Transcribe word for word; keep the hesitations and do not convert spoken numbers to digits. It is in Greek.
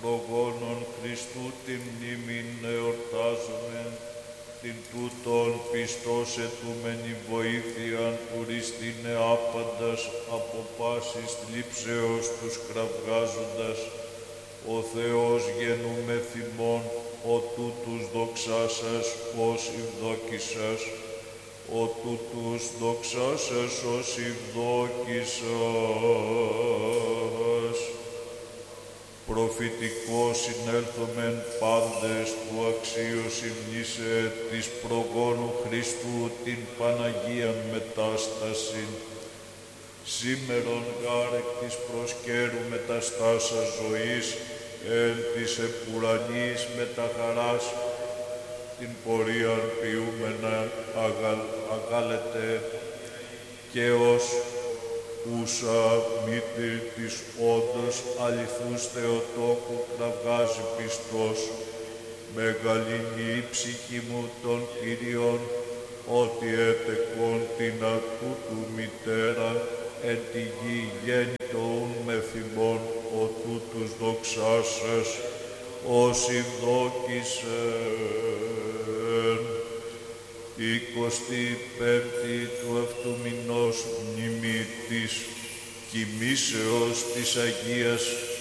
προγόνων Χριστού την μνήμην εορτάζομεν, την τούτον πιστός ετούμενη βοήθειαν τουριστήνε άπαντας από πάσης θλίψεως τους κραυγάζοντας, ο Θεός γεννούμε θυμών, ο τούτους δοξάσας ως ευδόκησας, ο τούτους δοξάσας ως ευδόκησας. Προφητικός συνέλθομεν πάντες του αξίως υμνήσε της προγόνου Χριστού την Παναγίαν μετάσταση. Σήμερον γάρ εκ της προσκέρου μεταστάσας ζωής, εν της επουρανής μεταχαράς, την πορίαν ποιούμενα αγα, αγάλετε και ως ούσα μήτηρ της όντως αληθούς Θεοτόκου κραυγάζει πιστός, μεγαλύνει η ψυχή μου των Κύριων, ότι έτεκον την ατούτου μητέρα, εν τη γη γέννητον με θυμών, ο τούτους δοξάσας, ως ευδόκησεν. Εικοστή πέμπτη του αυτού μηνός μνημή της κοιμήσεως της Αγίας